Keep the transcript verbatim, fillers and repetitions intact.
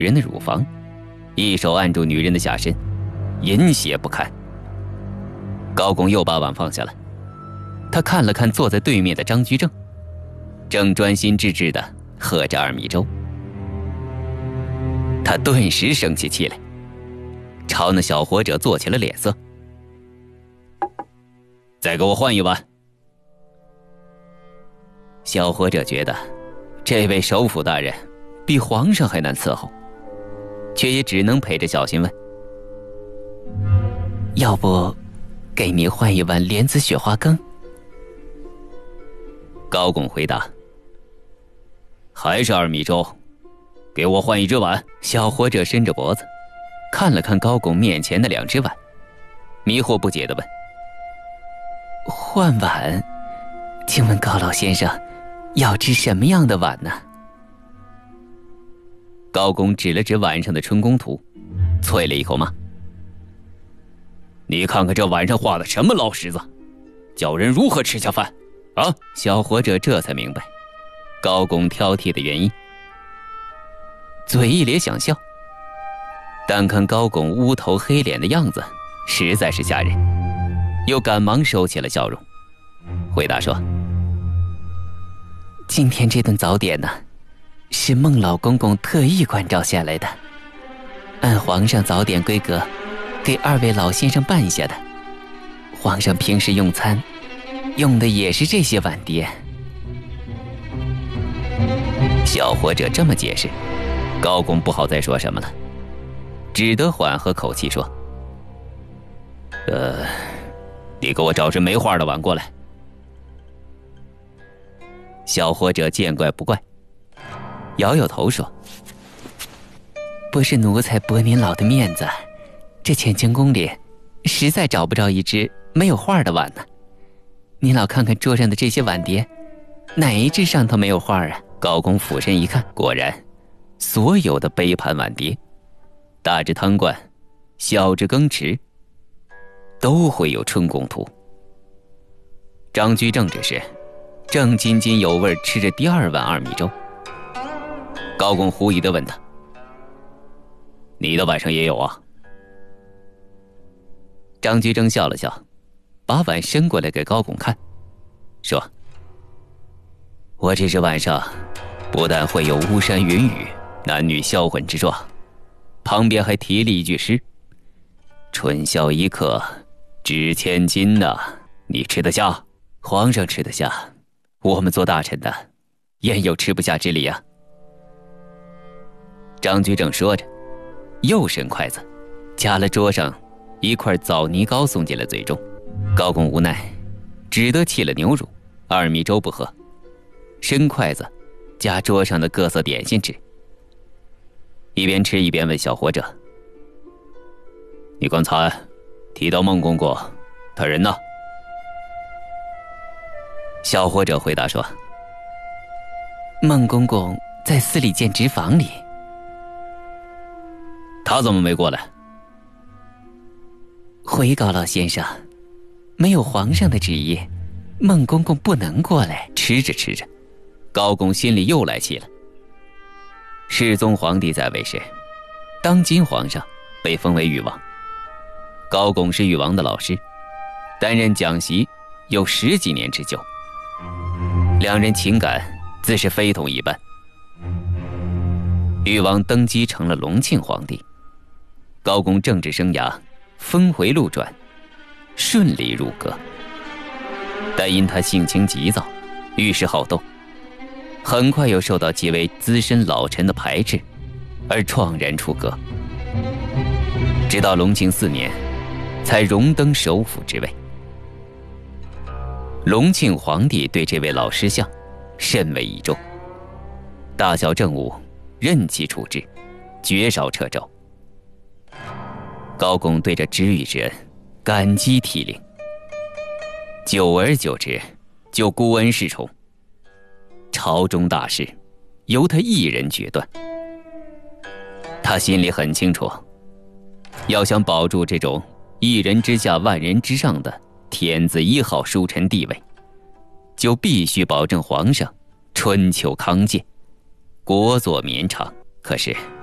人的乳房，一手按住女人的下身，淫邪不堪。高拱又把碗放下了，他看了看坐在对面的张居正，正专心致志地喝着二米粥。他顿时生起气来，朝那小伙者做起了脸色。再给我换一碗。小伙者觉得这位首辅大人比皇上还难伺候，却也只能陪着小心问：要不给您换一碗莲子雪花羹？高拱回答：还是二米粥，给我换一只碗。小伙者伸着脖子看了看高拱面前的两只碗，迷惑不解地问：换碗？请问高老先生要吃什么样的碗呢？高拱指了指碗上的春宫图，啐了一口骂：你看看这碗上画的什么老石子，叫人如何吃下饭啊？小伙者这才明白高拱挑剔的原因，嘴一咧想笑，但看高拱乌头黑脸的样子实在是吓人，又赶忙收起了笑容，回答说：今天这顿早点呢，是孟老公公特意关照下来的，按皇上早点规格给二位老先生办下的。皇上平时用餐用的也是这些碗碟。小伙者这么解释，高拱不好再说什么了，只得缓和口气说：呃，你给我找只没画的碗过来。小伙者见怪不怪，摇摇头说：不是奴才驳您老的面子，这乾清宫里实在找不着一只没有画的碗呢。您老看看桌上的这些碗碟，哪一只上头没有画啊？高拱俯身一看，果然所有的杯盘碗碟，大至汤罐，小至羹匙，都会有春宫图。张居正这时正津津有味吃着第二碗二米粥。高拱狐疑地问他：你的碗上也有啊？张居正笑了笑，把碗伸过来给高拱看，说：我这只碗上不但会有巫山云雨男女销魂之状，旁边还提了一句诗：春宵一刻值千金呐、啊。你吃得下？皇上吃得下，我们做大臣的焉有吃不下之理啊？张居正说着，又伸筷子夹了桌上一块枣泥糕送进了嘴中。高拱无奈，只得弃了牛乳，二米粥不喝，伸筷子夹桌上的各色点心吃，一边吃一边问小伙者：你刚才提到孟公公，他人呢？小伙者回答说：孟公公在司礼监职房里。他怎么没过来？回高老先生，没有皇上的旨意，孟公公不能过来。吃着吃着，高拱心里又来气了。世宗皇帝在位时，当今皇上被封为誉王，高拱是誉王的老师，担任讲习有十几年之久，两人情感自是非同一般。誉王登基成了隆庆皇帝，高拱政治生涯峰回路转，顺利入阁，但因他性情急躁，遇事好斗，很快又受到几位资深老臣的排斥，而怆然出阁。直到隆庆四年，才荣登首辅之位。隆庆皇帝对这位老师相甚为倚重，大小政务任其处置，绝少掣肘。高拱对这知遇之恩感激涕零，久而久之就孤恩恃宠，朝中大事由他一人决断。他心里很清楚，要想保住这种一人之下万人之上的天子一号枢臣地位，就必须保证皇上春秋康健，国祚绵长。可是